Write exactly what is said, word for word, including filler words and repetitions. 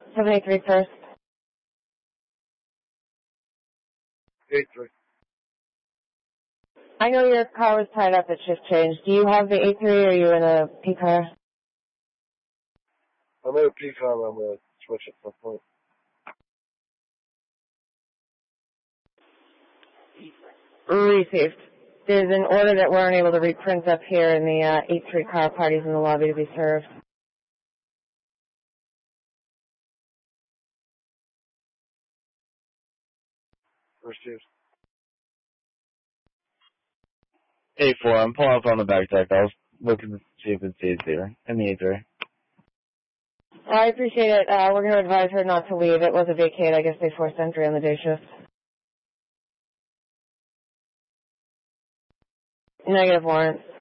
seventy-three first. eight three. I know your car was tied up at shift change. Do you have the eight three or are you in a P car? I'm in a P car, I'm going to switch at some point. Received. There's an order that we're unable to reprint up here in the uh, eight three car parties in the lobby to be served. Received. eight four, I'm pulling up on the back deck. I was looking to see if it's eight there in the eight three. I appreciate it. Uh, we're going to advise her not to leave. It was a vacate. I guess they forced entry on the day shift. Negative warrant.